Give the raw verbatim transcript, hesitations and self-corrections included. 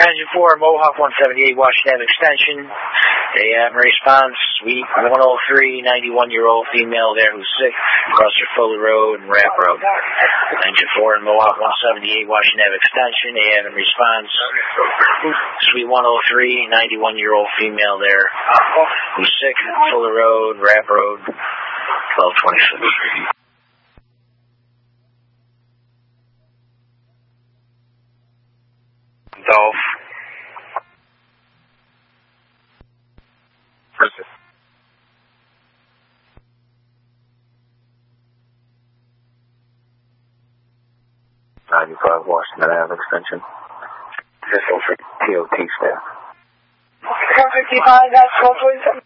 Engine four, Mohawk one seventy-eight, Washington Extension. They have a response, Suite one oh three, ninety-one-year-old female there who's sick, across your Fuller Road and Rap Road. Engine four and Mohawk one seventy-eight, Washington Extension. They have a response, Suite one oh three, ninety-one-year-old female there who's sick, Fuller Road, Rap Road, twelve twenty-six. Dolph. ninety-five Washington Avenue Extension. This is for T O T staff. four fifty-five, that's twelve twenty-seven.